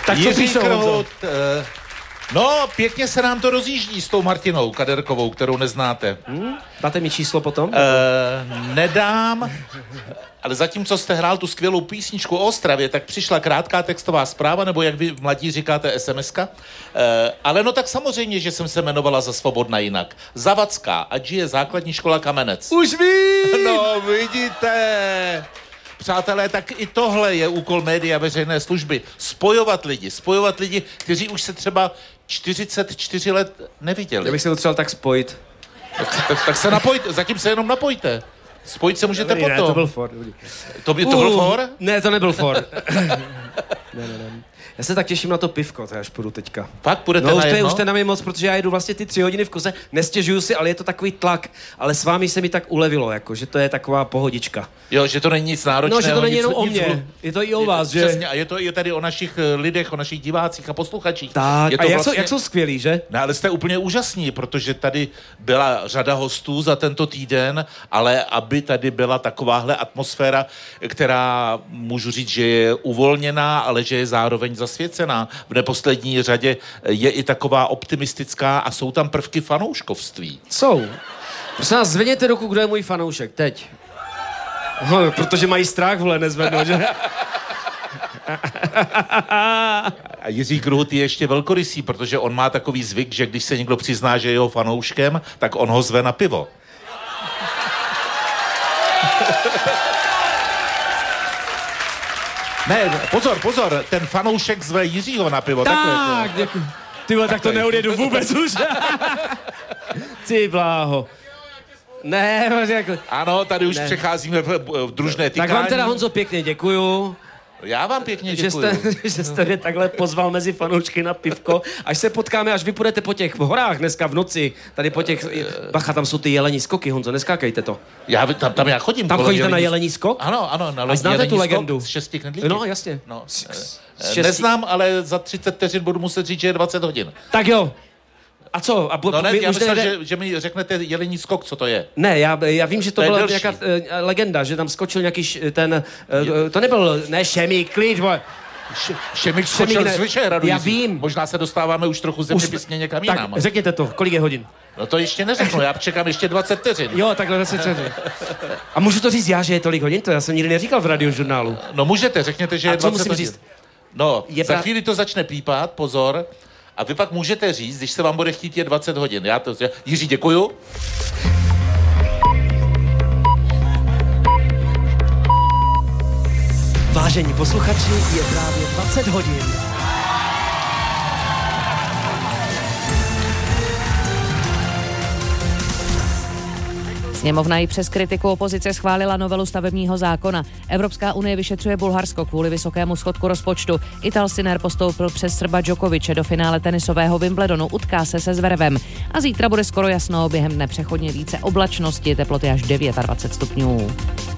Tak co píšou? No, pěkně se nám to rozjíždí s tou Martinou Kaderkovou, kterou neznáte. Dáte mi číslo potom? Nedám, ale zatímco jste hrál tu skvělou písničku o Ostravě, tak přišla krátká textová zpráva, nebo jak vy mladí říkáte SMS-ka. Ale no tak samozřejmě, že jsem se jmenovala za Svobodna jinak. Zavacká, ať žije základní škola Kamenec. Už vím! No, vidíte... Přátelé, tak i tohle je úkol média veřejné služby. Spojovat lidi, kteří už se třeba 44 let neviděli. Já bych se to třeba tak spojit. Tak se napojte, zatím se jenom napojte. Spojit se můžete potom. Ne, to byl for. To byl for? Ne, to nebyl for. Ne. Já se tak těším na to pivko, to až půjdu teďka. Fakt půjdete na jedno? Už to je na mě moc, protože já jedu vlastně ty 3 hodiny v kuse, nestěžuju si, ale je to takový tlak. Ale s vámi se mi tak ulevilo, jako, že to je taková pohodička. Jo, že to není nic náročného. No, že to není jenom o mě, je to i o vás, že? Přesně, a je to i tady o našich lidech, o našich divácích a posluchačích. Tak, je to a vlastně... jak jsou skvělí, že? No, ale jste úplně úžasní, protože tady byla řada hostů za tento týden, ale aby tady byla takováhle atmosféra, která můžu říct, že je uvolněná, ale že je zároveň zasvěcená. V neposlední řadě je i taková optimistická a jsou tam prvky fanouškovství. Jsou. Prosím vás, zvedněte ruku, kdo je můj fanoušek, teď. No, protože mají strach, vole, nezvednout, že? A Jiří Kruhut je ještě velkorysý, protože on má takový zvyk, že když se někdo přizná, že je jeho fanouškem, tak on ho zve na pivo. Ne, pozor, ten fanoušek zve Jiřího na pivo. Tak, děkuji. Ty vole, tak to neodjedu vůbec už. Ty bláho. Ne, jako... Ano, tady už přecházíme v družné tykání. Tak vám teda, Honzo, pěkně děkuju. Já vám pěkně děkuju. Že jste mě takhle pozval mezi fanoušky na pivko. Až se potkáme, až vy půjdete po těch horách dneska v noci, tady po těch... Bacha, tam jsou ty jelení skoky, Honzo, neskákejte to. Tam já chodím. Tam chodíte na jelení skok? Ano, na a znáte tu legendu? Z 6 knedlíky. No, jasně. No, neznám, ale za 30 vteřin budu muset říct, že je 20 hodin. Tak jo. A co? Já myslel, že mi řeknete jelení skok, co to je. Ne, já vím, že to byla nějaká legenda, že tam skočil nějaký to nebyl, Šemík, klid, vole. Šemík skočil z Vyšehradu. Já vím. Možná se dostáváme už trochu zeměpisně někam jinam. Tak řekněte to, kolik je hodin? No to ještě neřeknu, já čekám ještě 20 vteřin. Jo, takhle 20 vteřin. A můžu to říct já, že je tolik hodin? To já jsem nikdy neříkal v radiožurnálu. No můžete, řekněte, že je 20 hodin. Říct? No, za chvíli to začne pípat, pozor. A vy pak můžete říct, když se vám bude chtít, je 20 hodin. Jiří, děkuju. Vážení posluchači, je právě 20 hodin. Sněmovna i přes kritiku opozice schválila novelu stavebního zákona. Evropská unie vyšetřuje Bulharsko kvůli vysokému schodku rozpočtu. Ital Sinner postoupil přes Srba Djokoviče do finále tenisového Wimbledonu, utká se Zverevem. A zítra bude skoro jasno, během dne přechodně více oblačnosti, teploty až 29 stupňů.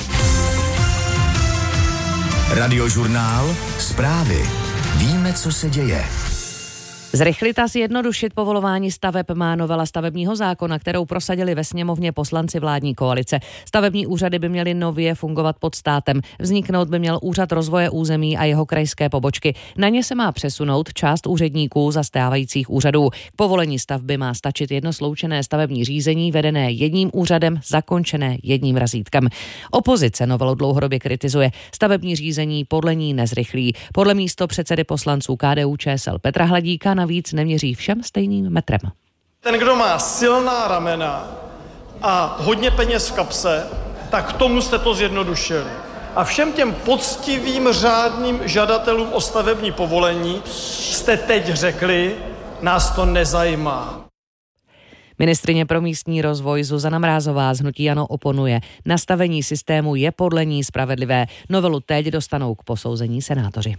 Radiožurnál, zprávy. Víme, co se děje. Zrychlit a zjednodušit povolování staveb má novela stavebního zákona, kterou prosadili ve sněmovně poslanci vládní koalice. Stavební úřady by měly nově fungovat pod státem. Vzniknout by měl úřad rozvoje území a jeho krajské pobočky. Na ně se má přesunout část úředníků zastávajících úřadů. K povolení stavby má stačit jedno sloučené stavební řízení vedené jedním úřadem, zakončené jedním razítkem. Opozice novelu dlouhodobě kritizuje. Stavební řízení podle ní nezrychlí. Podle místopředsedy poslanců KDU-ČSL Petra Hladíka navíc neměří všem stejným metrem. Ten, kdo má silná ramena a hodně peněz v kapse, tak tomu jste to zjednodušili. A všem těm poctivým řádným žadatelům o stavební povolení jste teď řekli, nás to nezajímá. Ministryně pro místní rozvoj Zuzana Mrázová z hnutí ANO oponuje. Nastavení systému je podle ní spravedlivé. Novelu teď dostanou k posouzení senátoři.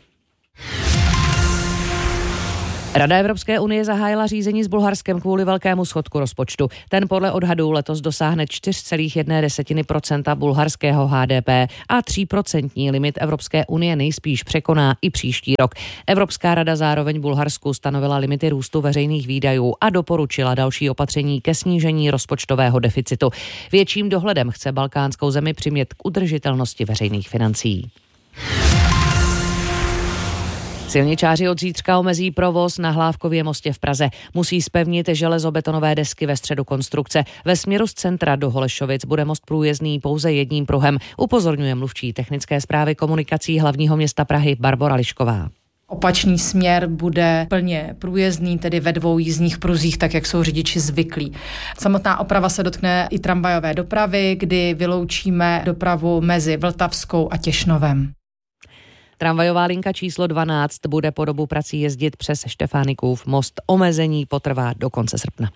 Rada Evropské unie zahájila řízení s Bulharskem kvůli velkému schodku rozpočtu. Ten podle odhadů letos dosáhne 4,1% bulharského HDP a 3% limit Evropské unie nejspíš překoná i příští rok. Evropská rada zároveň Bulharsku stanovila limity růstu veřejných výdajů a doporučila další opatření ke snížení rozpočtového deficitu. Větším dohledem chce balkánskou zemi přimět k udržitelnosti veřejných financí. Silničáři od zítřka omezí provoz na Hlávkově mostě v Praze. Musí zpevnit železobetonové desky ve středu konstrukce. Ve směru z centra do Holešovic bude most průjezdný pouze jedním pruhem, upozorňuje mluvčí technické správy komunikací hlavního města Prahy Barbora Lišková. Opačný směr bude plně průjezdný, tedy ve 2 jízdních pruzích, tak jak jsou řidiči zvyklí. Samotná oprava se dotkne i tramvajové dopravy, kdy vyloučíme dopravu mezi Vltavskou a Těšnovem. Tramvajová linka číslo 12 bude po dobu prací jezdit přes Štefánikův most. Omezení potrvá do konce srpna.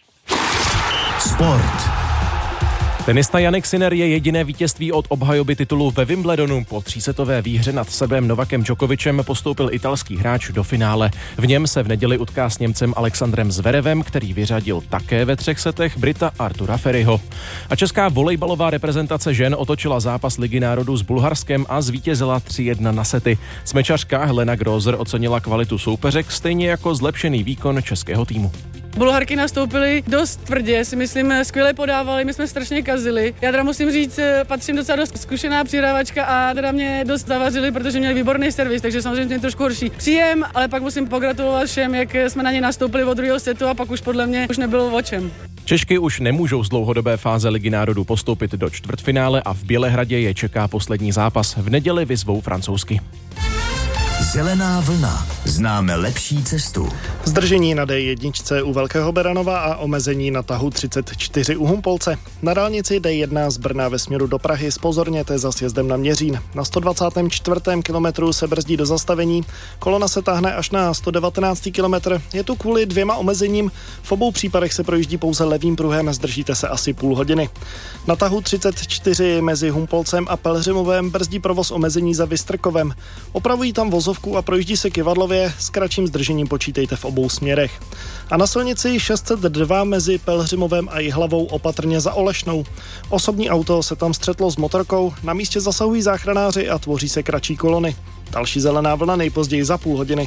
Sport. Tenista Jannik Sinner je jediné vítězství od obhajoby titulu ve Wimbledonu. Po 3setové výhře nad Srbem Novakem Djokovicem postoupil italský hráč do finále. V něm se v neděli utká s Němcem Alexandrem Zverevem, který vyřadil také ve 3 setech Brita Artura Ferryho. A česká volejbalová reprezentace žen otočila zápas Ligy národů s Bulharskem a zvítězila 3-1 na sety. Smečařka Helena Grozer ocenila kvalitu soupeřek, stejně jako zlepšený výkon českého týmu. Bulharky nastoupily dost tvrdě, si myslím, skvěle podávali, my jsme strašně kazili. Já teda musím říct, patřím docela dost zkušená přihrávačka a teda mě dost zavařili, protože měli výborný servis, takže samozřejmě mě trošku horší příjem, ale pak musím pogratulovat všem, jak jsme na ně nastoupili od druhého setu a pak už podle mě už nebylo o čem. Češky už nemůžou z dlouhodobé fáze Ligy národů postoupit do čtvrtfinále a v Bělehradě je čeká poslední zápas. V neděli vyzvou francouzsky. Zelená vlna. Známe lepší cestu. Zdržení na D1 u Velkého Beranova a omezení na tahu 34 u Humpolce. Na dálnici D1 z Brna ve směru do Prahy zpozorněte za sjezdem na Měřín. Na 124. kilometru se brzdí do zastavení. Kolona se táhne až na 119. kilometr. Je tu kvůli 2 omezením. V obou případech se projíždí pouze levým pruhem. Zdržíte se asi půl hodiny. Na tahu 34 mezi Humpolcem a Pelhřimovem brzdí provoz omezení za Vystrkovem. Opravují tam vozovku a projíždí se Kyvadlově, s kratším zdržením počítejte v obou směrech. A na silnici 602 mezi Pelhřimovem a Jihlavou opatrně za Olešnou. Osobní auto se tam střetlo s motorkou, na místě zasahují záchranáři a tvoří se kratší kolony. Další zelená vlna nejpozději za půl hodiny.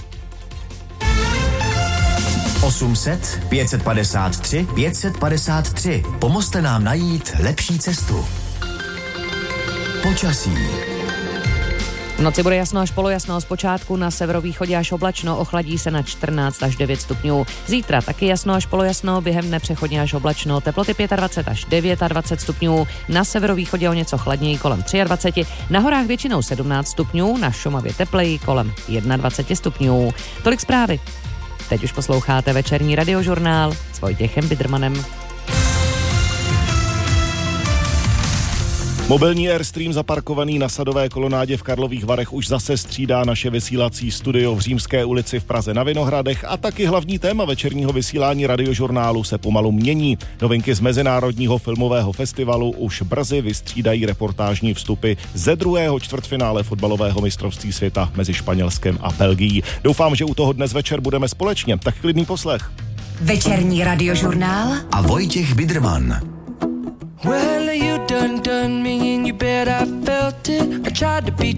800 553 553. Pomozte nám najít lepší cestu. Počasí. V noci bude jasno až polojasno, zpočátku na severovýchodě až oblačno, ochladí se na 14 až 9 stupňů. Zítra taky jasno až polojasno, během dne přechodně až oblačno, teploty 25 až 29 stupňů, na severovýchodě o něco chladněji kolem 23, na horách většinou 17 stupňů, na Šumavě tepleji kolem 21 stupňů. Tolik zprávy. Teď už posloucháte večerní radiožurnál s Vojtěchem Bidrmanem. Mobilní Airstream zaparkovaný na Sadové kolonádě v Karlových Varech už zase střídá naše vysílací studio v Římské ulici v Praze na Vinohradech a taky hlavní téma večerního vysílání radiožurnálu se pomalu mění. Novinky z Mezinárodního filmového festivalu už brzy vystřídají reportážní vstupy ze druhého čtvrtfinále fotbalového mistrovství světa mezi Španělskem a Belgií. Doufám, že u toho dnes večer budeme společně. Tak klidný poslech. Večerní radiožurnál a Vojtěch Bidrman. Well, you done me and you bet I felt it. I tried to be